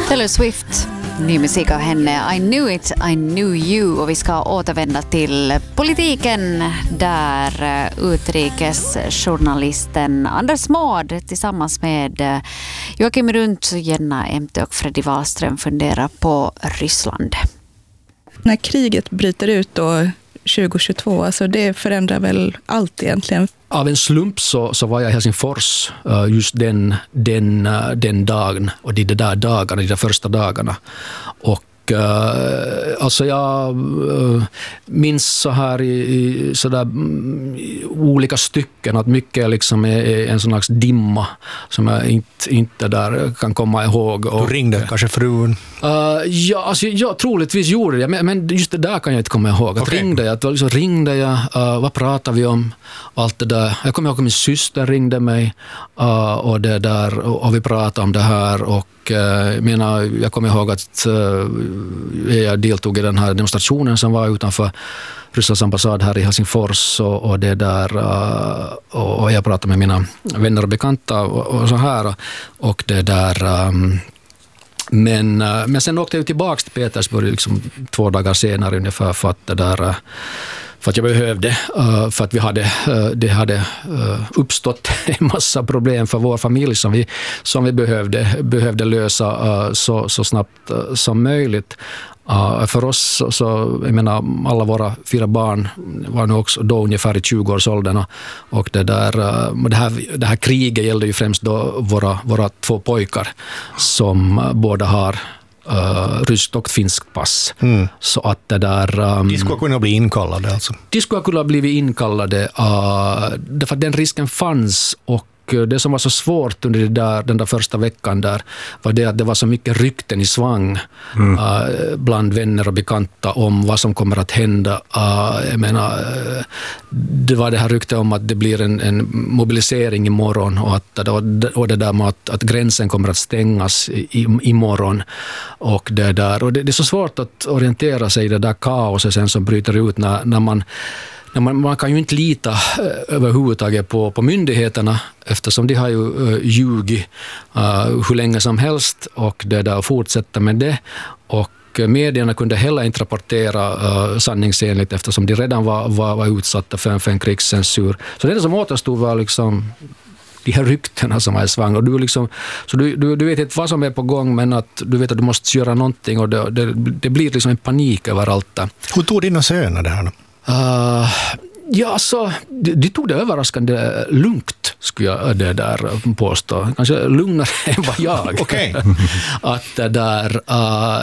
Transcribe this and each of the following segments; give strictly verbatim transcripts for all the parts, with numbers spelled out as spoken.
Taylor Swift, ny musik av henne. I knew it, I knew you. Och vi ska återvända till politiken där utrikesjournalisten Anders Mård tillsammans med Joakim Rundt, Jenna Emte och Freddy Wahlström funderar på Ryssland. När kriget bryter ut då tjugo tjugotvå, alltså det förändrar väl allt egentligen. Av en slump så, så var jag i Helsingfors uh, just den, den, uh, den dagen och de där dagarna, de där första dagarna. Och Uh, alltså jag uh, minns så här i, i sådär, mm, i olika stycken att mycket liksom är, är en sån slags dimma som jag inte, inte där kan komma ihåg. Och, du ringde kanske frun? Uh, ja, alltså, jag troligtvis gjorde det, men, men just det där kan jag inte komma ihåg. Att okay. ringde jag, att, liksom, ringde jag uh, vad pratade vi om? Allt det där. Jag kommer ihåg att min syster ringde mig uh, och, det där, och, och vi pratade om det här och Jag, menar, jag kommer ihåg att uh, jag deltog i den här demonstrationen som var utanför Rysslands ambassad här i Helsingfors och, och det där uh, och, och jag pratade med mina vänner och bekanta och, och så här och det där um, men, uh, men sen åkte jag tillbaka till Petersburg liksom två dagar senare ungefär för att det där uh, för att jag behövde, för att vi hade, det hade uppstått en massa problem för vår familj som vi, som vi behövde, behövde lösa så, så snabbt som möjligt. För oss, så, jag menar, alla våra fyra barn var nu också då ungefär i tjugo-årsåldern och det, där, det, här, det här kriget gällde ju främst då våra, våra två pojkar som båda har Uh, ryskt och finskt pass. Mm. Så att det där... Um, de skulle kunna bli inkallade alltså? De skulle kunna bli inkallade uh, därför att den risken fanns och det som var så svårt under det där, den där första veckan där var det att det var så mycket rykten i svang mm. uh, bland vänner och bekanta om vad som kommer att hända. Uh, jag menar, uh, det var det här ryktet om att det blir en, en mobilisering imorgon och, att, och det där med att, att gränsen kommer att stängas i, imorgon. Och, det, där, och det, det är så svårt att orientera sig i det där kaoset sen som bryter ut när, när man Man, man kan ju inte lita överhuvudtaget på, på myndigheterna eftersom de har ju uh, ljugit uh, hur länge som helst och det där fortsätter med det. Och medierna kunde heller inte rapportera uh, sanningsenligt eftersom de redan var, var, var utsatta för, för en krigscensur. Så det som återstod var liksom de här ryktena som är svang. Och du, liksom, så du, du, du vet inte vad som är på gång men att du vet att du måste göra någonting och det, det, det blir liksom en panik överallt. Hur tog dina söner det här då? Uh, ja, så de, de tog det överraskande lugnt skulle jag det där påstå. Kanske lugnare än vad jag. Okay. Att det där uh,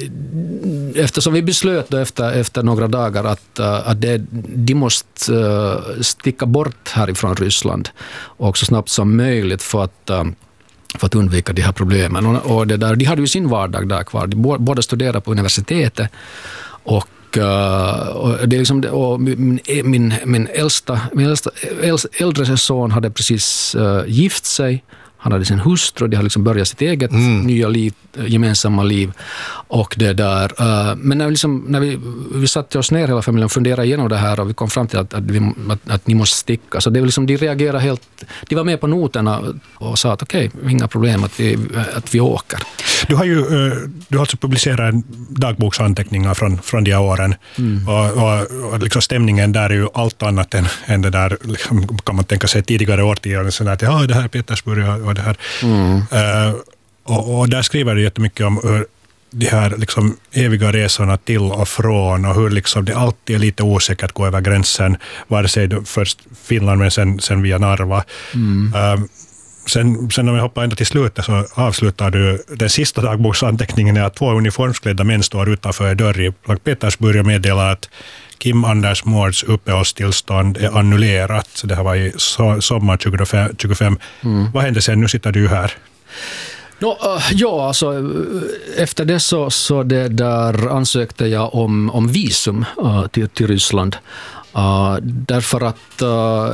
eftersom vi beslöt då efter, efter några dagar att, uh, att det, de måste uh, sticka bort härifrån Ryssland och så snabbt som möjligt för att uh, för att undvika de här problemen. Och, och det där, de hade ju sin vardag där kvar. De båda studerade på universitetet och Uh, och det är liksom, och min, min, min, äldsta, min äldsta, äldre son hade precis uh, gift sig. Han hade sin hustru, de hade liksom börjat sitt eget mm. nya liv, gemensamma liv. Och det där, uh, men när, vi liksom, när vi, vi satte oss ner hela familjen och funderade igenom det här och vi kom fram till att, att, vi, att, att ni måste sticka. Så det var liksom, de reagerade helt, de var med på noterna och sa att okej, okay, inga problem att vi, att vi åker. Du har ju du har alltså publicerat dagboksanteckningar från, från de här åren mm. och, och, och liksom stämningen där är ju allt annat än, än det där, liksom, kan man tänka sig tidigare årtionden sådär att ja, det här är Petersburg och, och det här. Mm. Uh, och, och där skriver du jättemycket om hur de här liksom eviga resorna till och från och hur liksom det alltid är lite osäkert att gå över gränsen, vare sig först Finland men sen, sen via Narva. Mm. Uh, Sen, sen om jag hoppar ända till slutet så avslutar du den sista dagboksanteckningen är att två uniformsklädda män står utanför en dörr i Sankt Petersburg och meddelar att Kim Anders Mårds uppehållstillstånd är annullerat. Så det här var i so- sommar tjugofem. Mm. Vad hände sen? Nu sitter du här. No, uh, ja, alltså efter det så, så det där ansökte jag om, om visum uh, till, till Ryssland. Uh, därför att uh,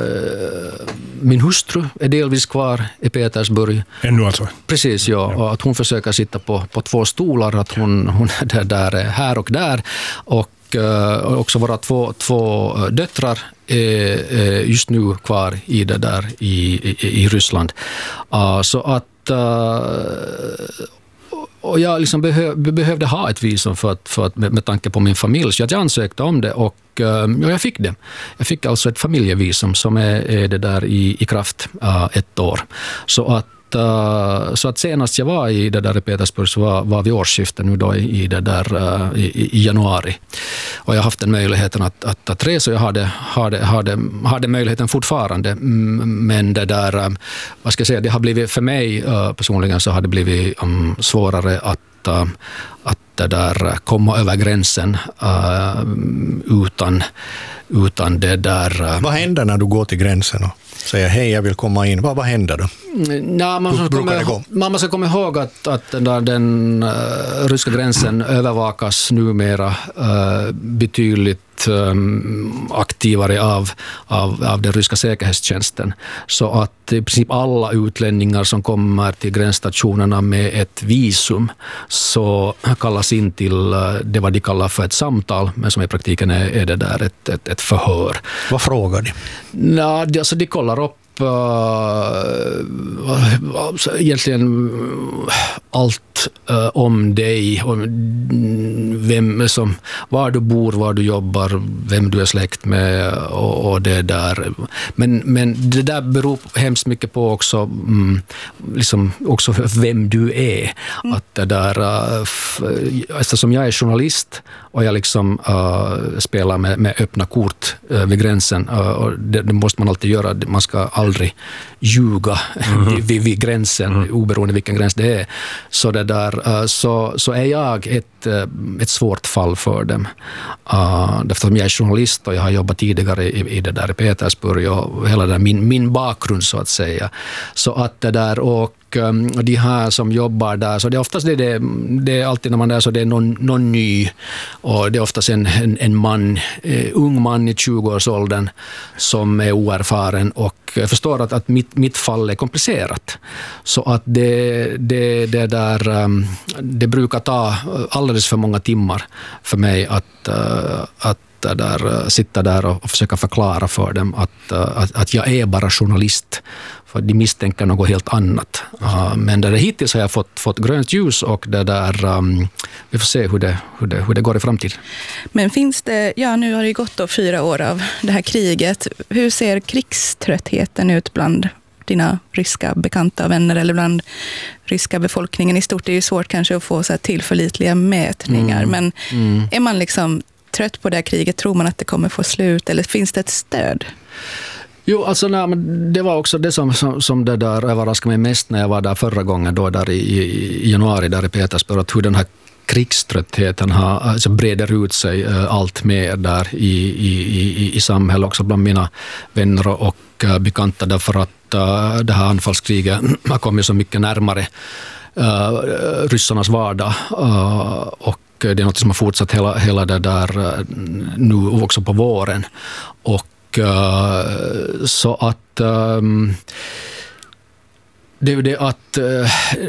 min hustru är delvis kvar i Petersburg. Ännu alltså? Precis, ja. ja. Att hon försöker sitta på, på två stolar, att hon, hon är där, här och där. Och uh, också våra två, två döttrar är, är just nu kvar i det där i, i, i Ryssland. Uh, så att uh, och jag liksom behöv, behövde ha ett visum för att, för att, med, med tanke på min familj. Så jag ansökte om det och ja, jag fick det. Jag fick alltså ett familjevisum som är, är det där i, i kraft uh, ett år. Så att Så att senast jag var i det där i Petersburg så var, var vid årsskiftet nu då i, i det där uh, i, i januari. Och jag har haft den möjligheten att, att, att resa. Jag hade, hade, hade, hade möjligheten fortfarande. Men det där, um, vad ska jag säga, det har blivit för mig uh, personligen så har det blivit um, svårare att, uh, att det där komma över gränsen uh, utan, utan det där. Uh, vad händer när du går till gränsen och säger hej, jag vill komma in? Vad, vad händer då? Ja, man, ska komma, man måste komma ihåg att, att den, där, den uh, ryska gränsen övervakas numera uh, betydligt um, aktivare av, av, av den ryska säkerhetstjänsten. Så att i princip alla utlänningar som kommer till gränsstationerna med ett visum så kallas in till uh, det vad de kallar för ett samtal, men som i praktiken är, är det där ett, ett, ett förhör. Vad frågar de? Ja, de, alltså de kollar upp Uh, egentligen allt uh, om dig, om vem som, var du bor, var du jobbar, vem du är släkt med och, och det där. Men, men det där beror hemskt mycket på också, mm, liksom också vem du är. Mm. Att det där, uh, eftersom jag är journalist och jag liksom uh, spelar med, med öppna kort uh, vid gränsen, uh, och det, det måste man alltid göra. Man ska aldrig ljuga mm. vid, vid gränsen, mm. oberoende vilken gräns det är. Så, det där, uh, så, så är jag ett, uh, ett svårt fall för dem. Uh, eftersom jag är journalist och jag har jobbat tidigare i, i det där i Petersburg och hela där, min, min bakgrund så att säga. Så att det där, och de här som jobbar där, så det är oftast det, det, det är alltid när man är där så det är någon, någon ny, och det är oftast en, en, en man, eh, ung man i tjugoårsåldern som är oerfaren, och jag förstår att, att mitt, mitt fall är komplicerat. Så att det, det, det där um, det brukar ta alldeles för många timmar för mig att, uh, att där, sitta där och försöka förklara för dem att, att, att jag är bara journalist, för de misstänker något helt annat. Uh, men där, hittills har jag fått, fått grönt ljus, och det där, um, vi får se hur det, hur, det, hur det går i framtiden. Men finns det, ja nu har det gått då fyra år av det här kriget. Hur ser krigströttheten ut bland dina ryska bekanta vänner eller bland ryska befolkningen i stort? Det är ju svårt kanske att få så här tillförlitliga mätningar, mm. men mm. är man liksom trött på det här kriget? Tror man att det kommer få slut, eller finns det ett stöd? Jo, alltså nej, men det var också det som, som, som det där överraskade mig mest när jag var där förra gången då där i, i januari där i Petersburg, att hur den här krigströttheten har, alltså breder ut sig uh, allt mer där i, i, i, i samhället, också bland mina vänner och uh, bekanta, därför att uh, det här anfallskriget har kommit så mycket närmare uh, ryssarnas vardag, uh, och det är något som har fortsatt hela, hela det där uh, nu också på våren, och uh, så att um, det är ju det att, uh,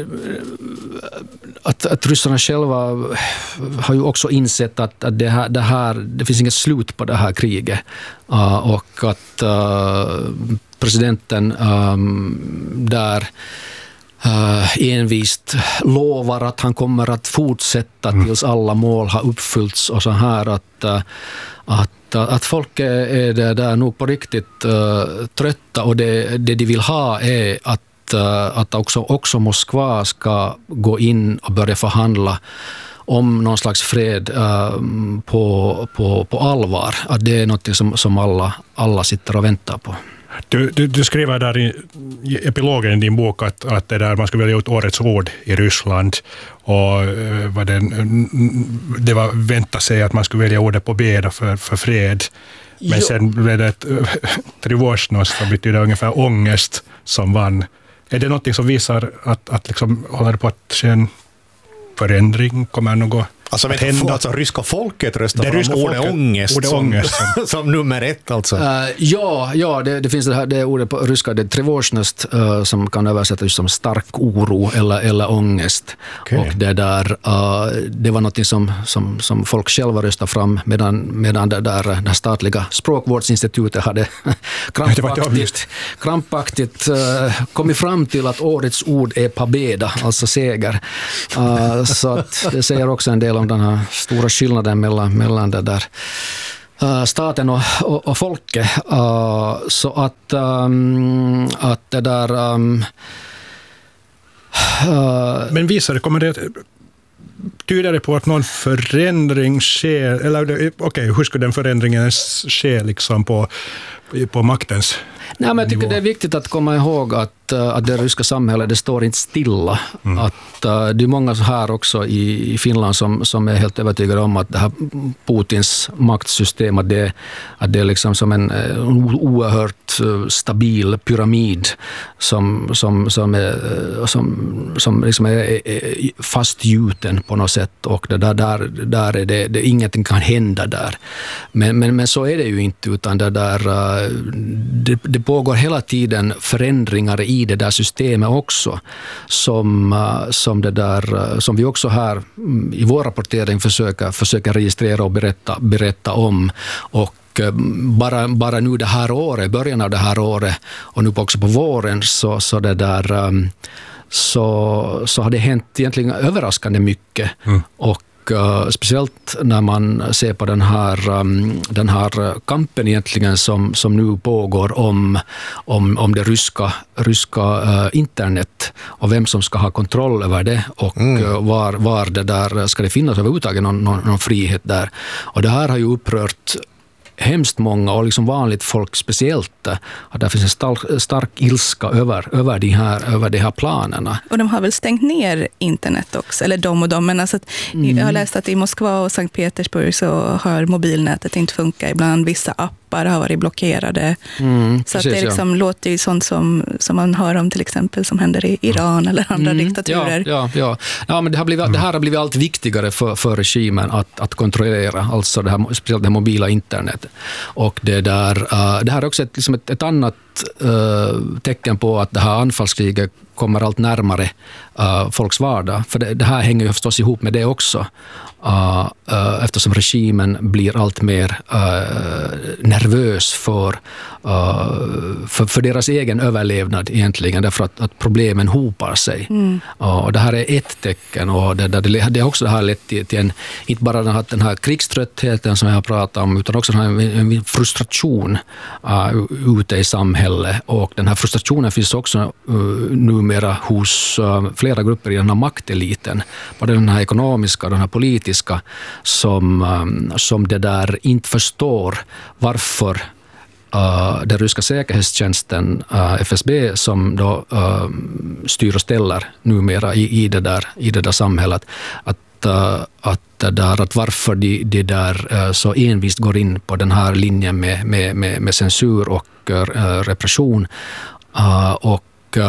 att, att ryssarna själva har ju också insett att, att det, här, det, här, det finns inget slut på det här kriget, uh, och att uh, presidenten um, där Uh, envist lovar att han kommer att fortsätta tills alla mål har uppfyllts, och så här att, uh, att, uh, att folk är, är det där nog på riktigt uh, trötta, och det, det de vill ha är att, uh, att också, också Moskva ska gå in och börja förhandla om någon slags fred uh, på, på, på allvar. Att det är något som, som alla, alla sitter och väntar på. Du, du, du skriver där i, i epilogen i din bok att, att det där, man skulle välja ut årets ord i Ryssland, och uh, vad det, det var vänta sig att man skulle välja ordet på beda för, för fred. Men jo. Sen blev det ett uh, trivosnos, som betyder ungefär ångest, som vann. Är det något som visar att, att liksom, håller det på att ske en förändring? Kommer något Alltså, vet hända. du, alltså ryska folket röstar det fram ryska ordet folket, ångest, ordet som, ångest. som nummer ett alltså. Uh, ja, ja det, det finns det här det ordet på ryska, det är trevårsnest, uh, som kan översättas just som stark oro eller, eller ångest. Okay. Och det där, uh, det var något som, som, som folk själva röstade fram medan, medan det där det statliga språkvårdsinstitutet hade krampaktigt, krampaktigt uh, kommit fram till att årets ord är pabeda, alltså seger. Uh, så att det säger också en del om den här stora skillnaden mellan, mellan det där uh, staten och, och, och folket. Uh, så att, um, att det där... Um, uh, Men visar det, kommer det... Tyder det på att någon förändring sker? Eller okej, okay, hur skulle den förändringen ske liksom på, på maktens Nej, men jag tycker nivå? det är viktigt att komma ihåg att, att det ryska samhället, det står inte stilla. Mm. Att, uh, det är många så här också i, i Finland som, som är helt övertygade om att det här Putins maktsystem, att det, att det är liksom som en, en oerhört stabil pyramid som, som, som, är, som, som liksom är, är fastgjuten på något sätt, och det där, där, där är det, det, ingenting kan hända där. Men, men, men så är det ju inte, utan det där det, det pågår hela tiden förändringar i det där systemet också, som, som, det där, som vi också här i vår rapportering försöker, försöker registrera och berätta, berätta om. Och bara, bara nu det här året, början av det här året och nu också på våren, så, så det där så, så har det hänt egentligen överraskande mycket. Mm. Och Uh, speciellt när man ser på den här, um, den här kampen egentligen som, som nu pågår om, om, om det ryska, ryska uh, internet och vem som ska ha kontroll över det, och mm. uh, var, var det där ska det finnas överhuvudtaget någon, någon, någon frihet där. Och det här har ju upprört hemskt många, och liksom vanligt folk speciellt, att det finns en stark, stark ilska över, över, de här, över de här planerna. Och de har väl stängt ner internet också, eller de och de, men alltså att, mm. jag har läst att i Moskva och Sankt Petersburg så har mobilnätet inte funkat ibland, vissa appar har varit blockerade. Mm, så precis, att det liksom ja. låter ju sånt som, som man hör om till exempel som händer i Iran eller andra mm, diktaturer. Ja, ja, ja. ja men det, har blivit, mm. det här har blivit allt viktigare för, för regimen att, att kontrollera, alltså det här, speciellt det mobila internet. Och det, där, uh, det här är också ett, liksom ett, ett annat uh, tecken på att det här anfallskriget kommer allt närmare uh, folks vardag. För det, det här hänger ju förstås ihop med det också. Uh, uh, eftersom regimen blir allt mer uh, nervös för, uh, för, för deras egen överlevnad egentligen, därför att, att problemen hopar sig. Mm. Uh, och det här är ett tecken, och det, det, det har också det här lett till, till en, inte bara den här, den här krigströttheten som jag har pratat om, utan också en, en frustration uh, ute i samhället. Och den här frustrationen finns också uh, numera hos uh, flera grupper i den här makteliten, både den här ekonomiska och den här politiska, som, um, som det där inte förstår varför uh, den ryska säkerhetstjänsten uh, F S B, som då uh, styr och ställer numera i, i, det där, i det där samhället, att, uh, att, det där, att varför de, de där uh, så envist går in på den här linjen med, med, med, med censur och uh, repression. Uh, och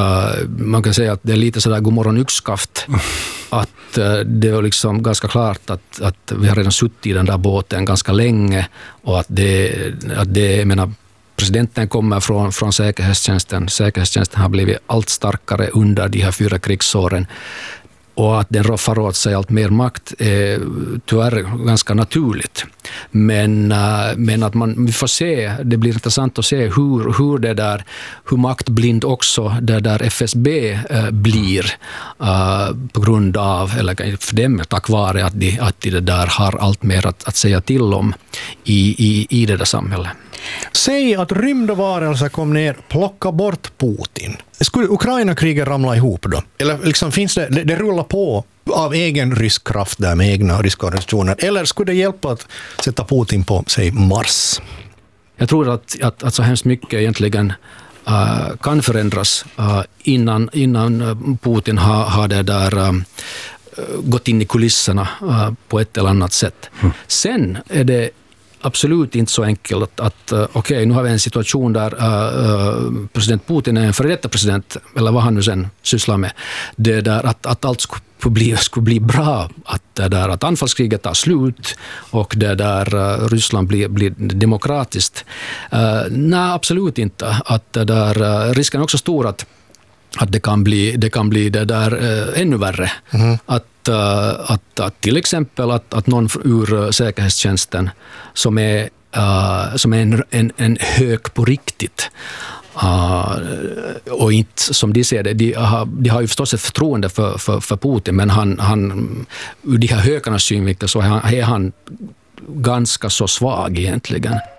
man kan säga att det är lite sådär godmorgon yxskaft, att det är liksom ganska klart att, att vi har redan suttit i den där båten ganska länge, och att det, att det jag menar, presidenten kommer från, från säkerhetstjänsten. Säkerhetstjänsten har blivit allt starkare under de här fyra krigsåren. Och att den roffar åt sig allt mer makt är tyvärr ganska naturligt. Men, men att man, vi får se, det blir intressant att se hur, hur, det där, hur maktblind också det där F S B äh, blir äh, på grund av, eller för dem tack vare att de, att de det där har allt mer att, att säga till om i, i, i det där samhället. Säg att rymdvarelser kom ner, plocka bort Putin. Skulle Ukraina-kriget ramla ihop då? Eller liksom finns det, det, det rullar på av egen rysk kraft där med egna ryska organisationer? Eller skulle det hjälpa att sätta Putin på, säg, Mars? Jag tror att, att, att så hemskt mycket egentligen uh, kan förändras uh, innan, innan Putin har, har det där uh, gått in i kulisserna uh, på ett eller annat sätt. Mm. Sen är det absolut inte så enkelt att, att okej, okay, nu har vi en situation där uh, president Putin är en före detta president, eller vad han nu sen sysslar med, det där att, att allt skulle bli, skulle bli bra, att, det där, att anfallskriget tar slut och det där uh, Ryssland blir, blir demokratiskt. Uh, nej, absolut inte. Att det där, uh, risken är också stor att att det kan bli det, kan bli det där uh, ännu värre. Mm. Att, uh, att, att till exempel att, att någon ur uh, säkerhetstjänsten som är, uh, som är en, en, en hök på riktigt uh, och inte som de ser det, de har, de har ju förstås ett förtroende för, för, för Putin, men han, han, ur de här hökarnas synvinkel så är han, är han ganska så svag egentligen.